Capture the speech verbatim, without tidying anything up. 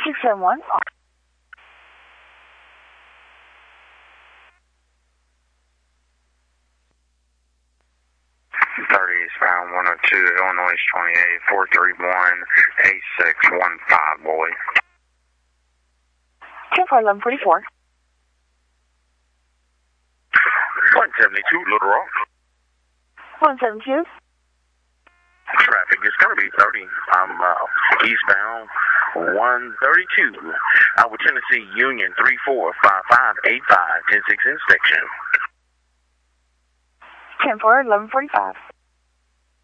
six seven one. thirty eastbound one oh two, Illinois twenty-eight, four three one, eight six one five, boy. ten four eleven forty-four. one seventy-two, Little Rock. one seven two. Traffic is going to be thirty. I'm uh, eastbound one thirty-two. Uh, with Tennessee Union three four five five eight five, ten six inspection. ten four eleven forty-five.